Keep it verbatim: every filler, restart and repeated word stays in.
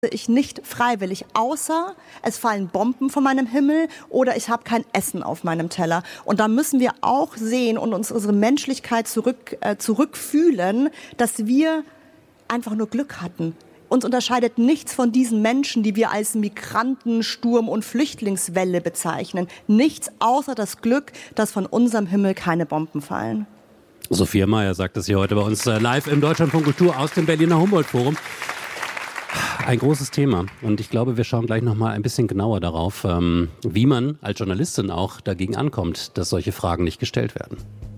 ich nicht freiwillig, außer es fallen Bomben von meinem Himmel oder ich habe kein Essen auf meinem Teller. Und da müssen wir auch sehen und uns unsere Menschlichkeit zurück, äh, zurückfühlen, dass wir einfach nur Glück hatten. Uns unterscheidet nichts von diesen Menschen, die wir als Migranten, Sturm- und Flüchtlingswelle bezeichnen. Nichts außer das Glück, dass von unserem Himmel keine Bomben fallen. Sophia Mayer sagt das hier heute bei uns live im Deutschlandfunk Kultur aus dem Berliner Humboldt-Forum. Ein großes Thema und ich glaube, wir schauen gleich noch mal ein bisschen genauer darauf, wie man als Journalistin auch dagegen ankommt, dass solche Fragen nicht gestellt werden.